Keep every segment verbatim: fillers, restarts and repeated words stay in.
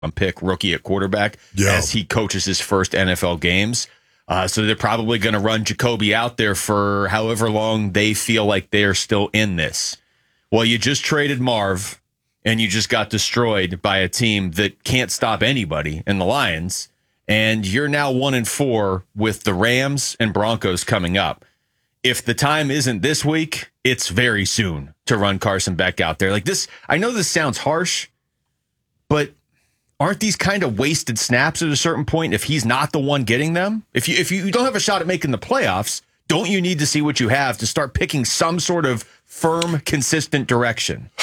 pick, rookie at quarterback, yeah. as he coaches his first N F L games. Uh, so they're probably going to run Jacoby out there for however long they feel like they're still in this. Well, you just traded Marv, and you just got destroyed by a team that can't stop anybody in the Lions, and you're now one and four with the Rams and Broncos coming up. If the time isn't this week, it's very soon to run Carson Beck out there. Like this, I know this sounds harsh, but aren't these kind of wasted snaps at a certain point if he's not the one getting them? If you if you don't have a shot at making the playoffs, don't you need to see what you have to start picking some sort of firm, consistent direction?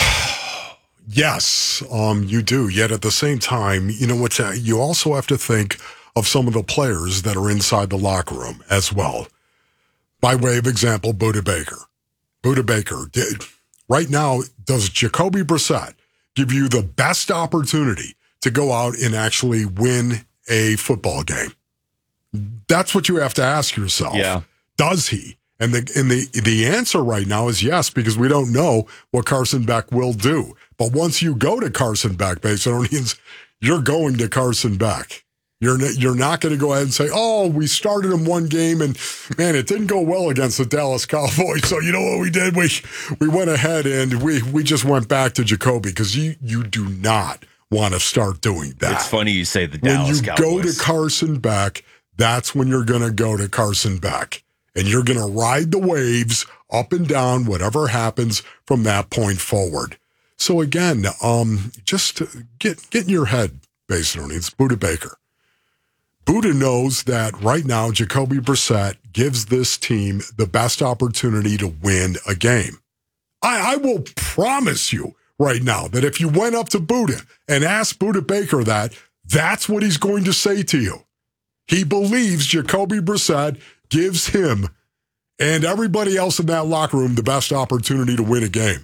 Yes, um, you do. Yet at the same time, you know what? You also have to think of some of the players that are inside the locker room as well. By way of example, Budda Baker. Budda Baker, did, right now, does Jacoby Brissett give you the best opportunity to go out and actually win a football game? That's what you have to ask yourself. Yeah. Does he? And the and the the answer right now is yes, because we don't know what Carson Beck will do. But once you go to Carson Beck, Basinonians, you're going to Carson Beck. You're you're not going to go ahead and say, oh, we started him one game and, man, it didn't go well against the Dallas Cowboys. So you know what we did? We we went ahead and we we just went back to Jacoby, because you, you do not want to start doing that. It's funny you say the Dallas When you Cowboys. go to Carson Beck, that's when you're going to go to Carson Beck. And you're going to ride the waves up and down, whatever happens from that point forward. So again, um, just get get in your head, basically. It's Budda Baker. Budda knows that right now Jacoby Brissett gives this team the best opportunity to win a game. I, I will promise you right now that if you went up to Budda and asked Budda Baker that, that's what he's going to say to you. He believes Jacoby Brissett gives him and everybody else in that locker room the best opportunity to win a game.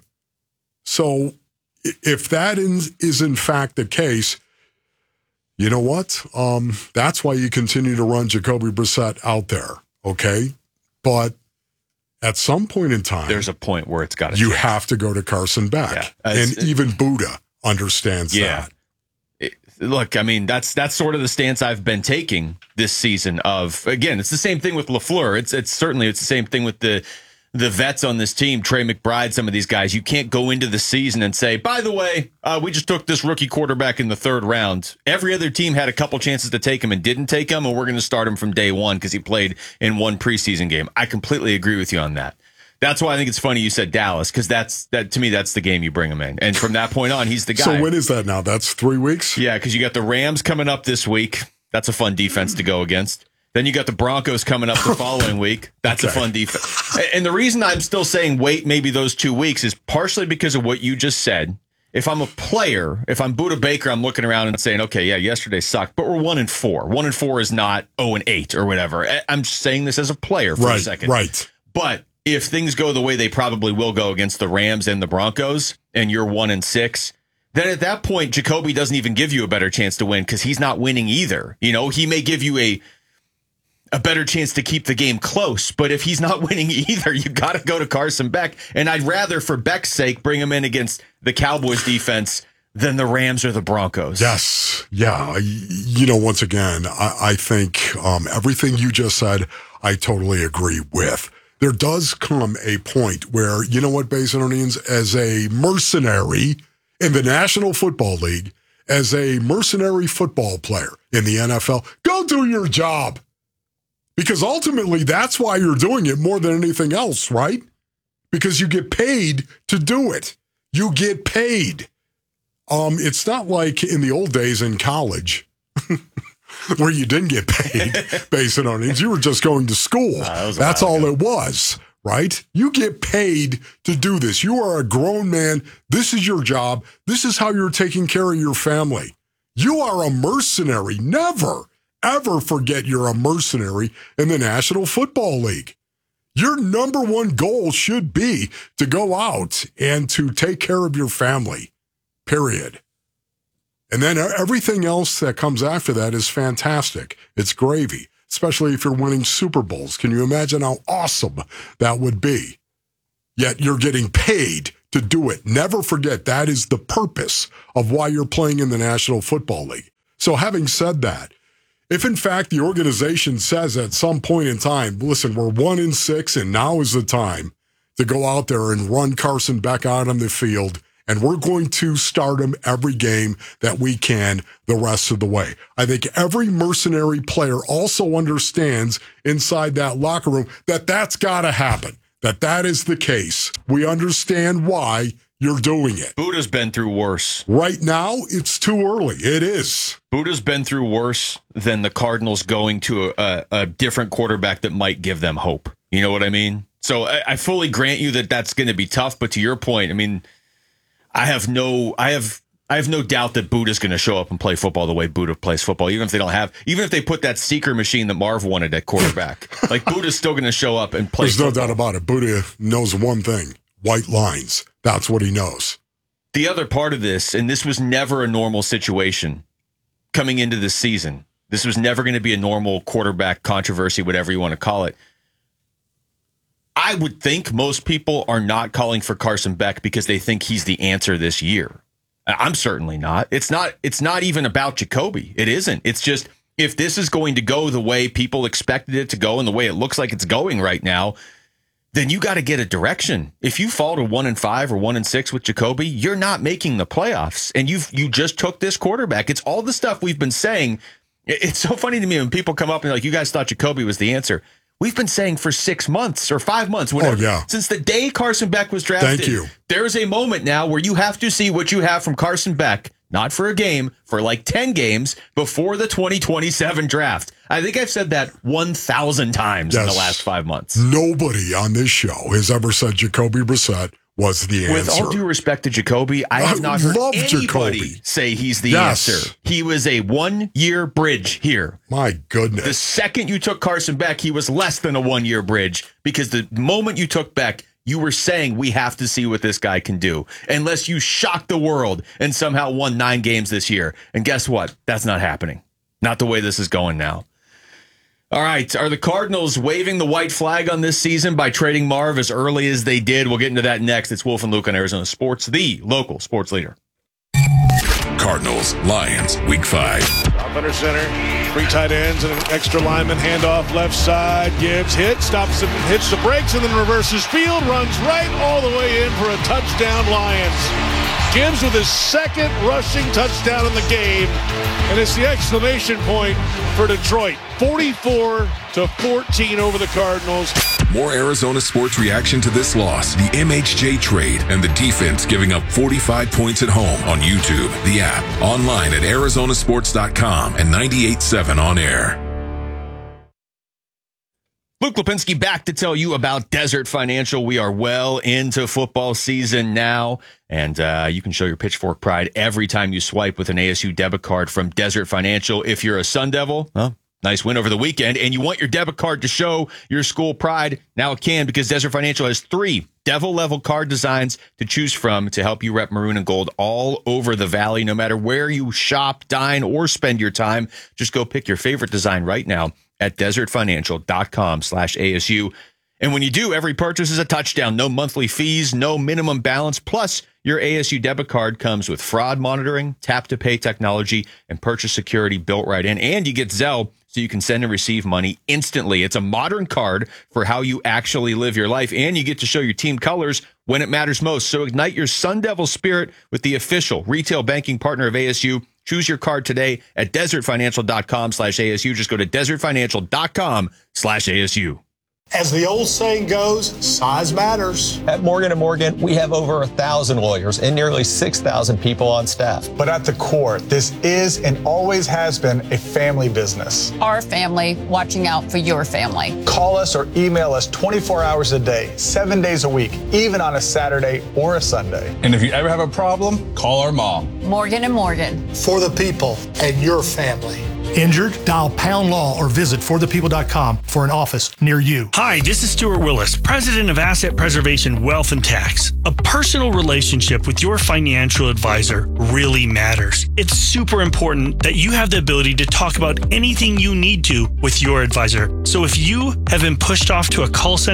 So if that is in fact the case, you know what? Um, that's why you continue to run Jacoby Brissett out there, okay? But at some point in time, there's a point where it's got to you change. have to go to Carson Beck. Yeah. And It's- even Budda understands Yeah. that. It- look, I mean, that's that's sort of the stance I've been taking this season. Of again, it's the same thing with LaFleur. It's it's certainly it's the same thing with the the vets on this team, Trey McBride, some of these guys. You can't go into the season and say, by the way, uh, we just took this rookie quarterback in the third round. Every other team had a couple chances to take him and didn't take him, and we're going to start him from day one because he played in one preseason game. I completely agree with you on that. That's why I think it's funny you said Dallas, because that's that to me, that's the game you bring him in. And from that point on, he's the guy. So when is that now? That's three weeks? Yeah, because you got the Rams coming up this week. That's a fun defense to go against. Then you got the Broncos coming up the following week. That's okay. A fun defense. And the reason I'm still saying wait maybe those two weeks is partially because of what you just said. If I'm a player, if I'm Budda Baker, I'm looking around and saying, okay, yeah, yesterday sucked, but we're one and four. One and four is not oh and eight or whatever. I'm saying this as a player for right, a second. Right. But if things go the way they probably will go against the Rams and the Broncos, and you're one and six, then at that point, Jacoby doesn't even give you a better chance to win because he's not winning either. You know, he may give you a a better chance to keep the game close, but if he's not winning either, you got to go to Carson Beck. And I'd rather, for Beck's sake, bring him in against the Cowboys defense than the Rams or the Broncos. Yes. Yeah. You know, once again, I, I think um, everything you just said, I totally agree with. There does come a point where, you know what, Basinonians, as a mercenary in the National Football League, as a mercenary football player in the N F L, go do your job. Because ultimately, that's why you're doing it more than anything else, right? Because you get paid to do it. You get paid. Um, it's not like in the old days in college where you didn't get paid based on it. You were just going to school. Uh, that that's all ago. It was, right? You get paid to do this. You are a grown man. This is your job. This is how you're taking care of your family. You are a mercenary. Never, ever forget you're a mercenary in the National Football League. Your number one goal should be to go out and to take care of your family, period. And then everything else that comes after that is fantastic. It's gravy, especially if you're winning Super Bowls. Can you imagine how awesome that would be? Yet you're getting paid to do it. Never forget that is the purpose of why you're playing in the National Football League. So having said that, if in fact the organization says at some point in time, listen, we're one in six and now is the time to go out there and run Carson Beck out on the field, and we're going to start him every game that we can the rest of the way. I think every mercenary player also understands inside that locker room that that's got to happen, that that is the case. We understand why you're doing it. Buddha's been through worse. Right now, it's too early. It is. Buddha's been through worse than the Cardinals going to a, a, a different quarterback that might give them hope. You know what I mean? So I, I fully grant you that that's going to be tough. But to your point, I mean, I have no, I have, I have no doubt that Buddha's going to show up and play football the way Buddha plays football. Even if they don't have, even if they put that seeker machine that Marv wanted at quarterback, like Buddha's still going to show up and play. There's football. no doubt about it. Buddha knows one thing: white lines. That's what he knows. The other part of this, and this was never a normal situation coming into this season. This was never going to be a normal quarterback controversy, whatever you want to call it. I would think most people are not calling for Carson Beck because they think he's the answer this year. I'm certainly not. It's not, it's not even about Jacoby. It isn't. It's just, if this is going to go the way people expected it to go and the way it looks like it's going right now, then you got to get a direction. If you fall to one and five or one and six with Jacoby, you're not making the playoffs. And you've you just took this quarterback. It's all the stuff we've been saying. It's so funny to me when people come up and like, you guys thought Jacoby was the answer. We've been saying for six months or five months, whatever, oh, yeah. since the day Carson Beck was drafted. Thank you. There's a moment now where you have to see what you have from Carson Beck, not for a game, for like ten games before the twenty twenty-seven draft. I think I've said that one thousand times yes. in the last five months. Nobody on this show has ever said Jacoby Brissett was the answer. With all due respect to Jacoby, I have I not heard anybody Jacoby. say he's the yes. answer. He was a one-year bridge here. My goodness. The second you took Carson Beck, he was less than a one-year bridge, because the moment you took Beck, you were saying we have to see what this guy can do, unless you shock the world and somehow won nine games this year. And guess what? That's not happening. Not the way this is going now. All right, are the Cardinals waving the white flag on this season by trading Marv as early as they did? We'll get into that next. It's Wolf and Luke on Arizona Sports, the local sports leader. Cardinals, Lions, week five. Up under center, three tight ends and an extra lineman handoff left side. Gibbs hit, stops and hits the brakes and then reverses field, runs right all the way in for a touchdown, Lions. Gibbs with his second rushing touchdown in the game, and it's the exclamation point for Detroit. forty-four to fourteen over the Cardinals. More Arizona sports reaction to this loss, the M H J trade, and the defense giving up forty-five points at home on YouTube, the app, online at Arizona Sports dot com, and ninety-eight point seven on air. Luke Lipinski back to tell you about Desert Financial. We are well into football season now, and uh, you can show your Pitchfork pride every time you swipe with an A S U debit card from Desert Financial. If you're a Sun Devil, well, nice win over the weekend, and you want your debit card to show your school pride, now it can, because Desert Financial has three Devil-level card designs to choose from to help you rep maroon and gold all over the valley. No matter where you shop, dine, or spend your time, just go pick your favorite design right now at desert financial dot com slash A S U. And when you do, every purchase is a touchdown. No monthly fees, no minimum balance. Plus, your A S U debit card comes with fraud monitoring, tap-to-pay technology, and purchase security built right in. And you get Zelle, so you can send and receive money instantly. It's a modern card for how you actually live your life, and you get to show your team colors when it matters most. So ignite your Sun Devil spirit with the official retail banking partner of A S U. Choose your card today at desert financial dot com slash A S U. Just go to desert financial dot com slash A S U. As the old saying goes, size matters. At Morgan and Morgan, we have over a thousand lawyers and nearly six thousand people on staff. But at the core, this is and always has been a family business. Our family watching out for your family. Call us or email us twenty-four hours a day, seven days a week, even on a Saturday or a Sunday. And if you ever have a problem, call our mom. Morgan and Morgan. For the people and your family. Injured? Dial Pound Law or visit for the people dot com for an office near you. Hi, this is Stuart Willis, President of Asset Preservation Wealth and Tax. A personal relationship with your financial advisor really matters. It's super important that you have the ability to talk about anything you need to with your advisor. So if you have been pushed off to a call center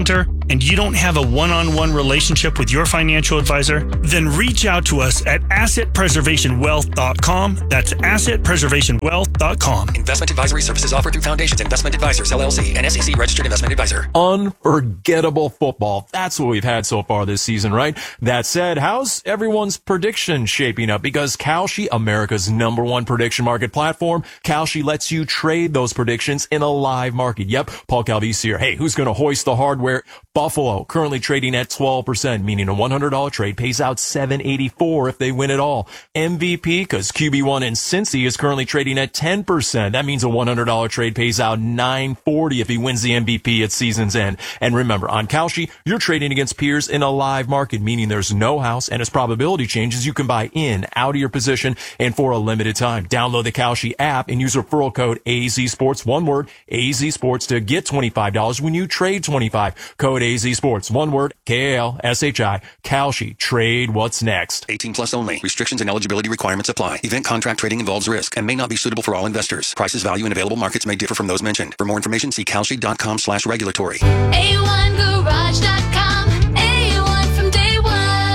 and you don't have a one-on-one relationship with your financial advisor, then reach out to us at asset preservation wealth dot com. That's asset preservation wealth dot com. Investment advisory services offered through Foundations Investment Advisors, L L C, an S E C registered investment advisor. Unforgettable football. That's what we've had so far this season, right? That said, how's everyone's prediction shaping up? Because Kalshi, America's number one prediction market platform, Kalshi lets you trade those predictions in a live market. Yep, Paul Calvisi here. Hey, who's going to hoist the hardware? Buffalo, currently trading at twelve percent, meaning a one hundred dollars trade pays out seven eighty-four if they win it all. M V P, because Q B one in Cincy is currently trading at ten percent. That means a one hundred dollars trade pays out nine forty if he wins the M V P at season's end. And remember, on Kalshi, you're trading against peers in a live market, meaning there's no house, and as probability changes, you can buy in, out of your position, and for a limited time. Download the Kalshi app and use referral code A Z Sports, one word, A Z Sports, to get twenty-five dollars when you trade twenty-five dollars. Code A Z Sports, one word, K A L S H I, Kalshi. Trade what's next. eighteen plus only. Restrictions and eligibility requirements apply. Event contract trading involves risk and may not be suitable for all investors. Prices, value, and available markets may differ from those mentioned. For more information, see kalshi.com slash regulatory. A one garage dot com. A one from day one.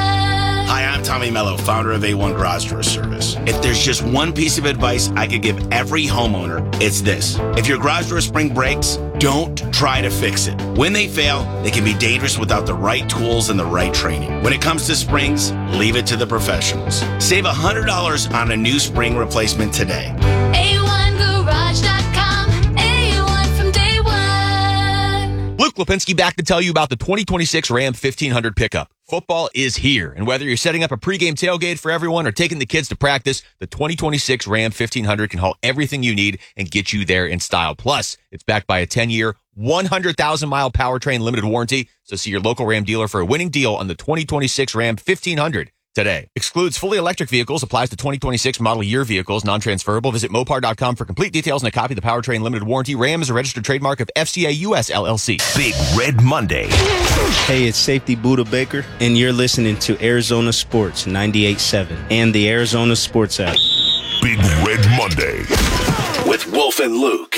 Hi, I'm Tommy Mello, founder of A one Garage Door Service. If there's just one piece of advice I could give every homeowner, it's this. If your garage door spring breaks, don't try to fix it. When they fail, they can be dangerous without the right tools and the right training. When it comes to springs, leave it to the professionals. Save one hundred dollars on a new spring replacement today. A one garage dot com. A one from day one. Luke Lipinski back to tell you about the twenty twenty-six Ram fifteen hundred pickup. Football is here, and whether you're setting up a pregame tailgate for everyone or taking the kids to practice, the twenty twenty-six Ram fifteen hundred can haul everything you need and get you there in style. Plus, it's backed by a ten-year, one hundred thousand mile powertrain limited warranty, so see your local Ram dealer for a winning deal on the twenty twenty-six Ram fifteen hundred. Today. Excludes fully electric vehicles, applies to twenty twenty-six model year vehicles, non-transferable. Visit Mopar dot com for complete details and a copy of the powertrain limited warranty. Ram is a registered trademark of F C A U S L L C. Big Red Monday. Hey, it's Safety Buddha Baker, and you're listening to Arizona Sports ninety-eight point seven and the Arizona Sports app. Big Red Monday with Wolf and Luke.